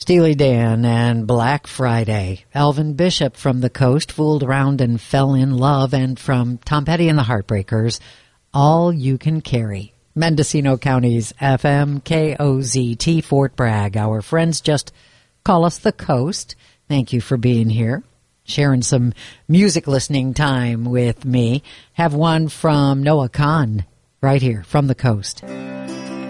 Steely Dan and Black Friday. Elvin Bishop from the Coast, Fooled Around and Fell in Love. And from Tom Petty and the Heartbreakers, All You Can Carry. Mendocino County's FM KOZT Fort Bragg. Our friends just call us the Coast. Thank you for being here, sharing some music listening time with me. Have one from Noah Kahn right here from the Coast.